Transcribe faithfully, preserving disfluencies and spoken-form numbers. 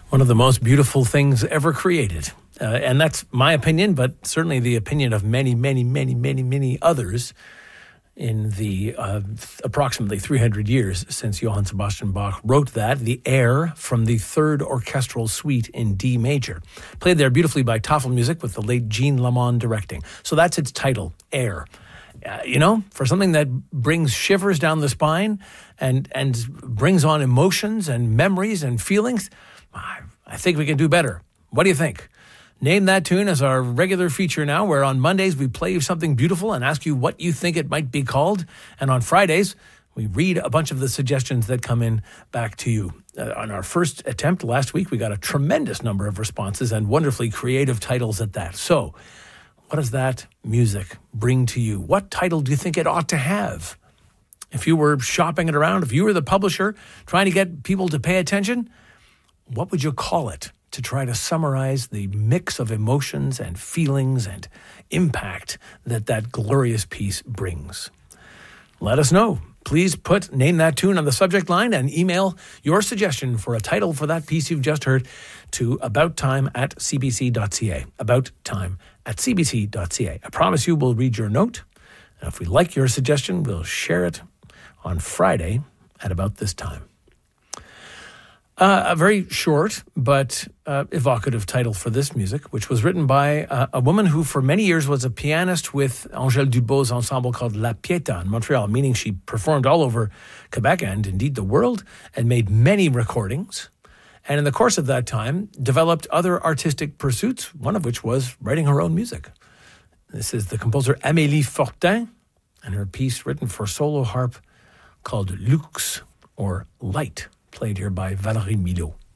One of the most beautiful things ever created. Uh, and that's my opinion, but certainly the opinion of many, many, many, many, many others in the uh, approximately three hundred years since Johann Sebastian Bach wrote that, the air from the third orchestral suite in D major. Played there beautifully by Tafelmusik with the late Jean Lamond directing. So that's its title, Air. Uh, you know, for something that brings shivers down the spine and, and brings on emotions and memories and feelings, I, I think we can do better. What do you think? Name That Tune as our regular feature now, where on Mondays we play you something beautiful and ask you what you think it might be called. And on Fridays, we read a bunch of the suggestions that come in back to you. Uh, on our first attempt last week, we got a tremendous number of responses and wonderfully creative titles at that. So, what does that music bring to you? What title do you think it ought to have? If you were shopping it around, if you were the publisher trying to get people to pay attention, what would you call it to try to summarize the mix of emotions and feelings and impact that that glorious piece brings? Let us know. Please put Name That Tune on the subject line and email your suggestion for a title for that piece you've just heard to abouttime at cbc.ca. Abouttime at cbc.ca. I promise you we'll read your note. And if we like your suggestion, we'll share it on Friday at about this time. Uh, a very short but uh, evocative title for this music, which was written by uh, a woman who for many years was a pianist with Angèle Dubos's ensemble called La Pietà in Montreal, meaning she performed all over Quebec and indeed the world and made many recordings. And in the course of that time, developed other artistic pursuits, one of which was writing her own music. This is the composer Amélie Fortin and her piece written for solo harp called Lux, or Light, played here by Valérie Milhaud.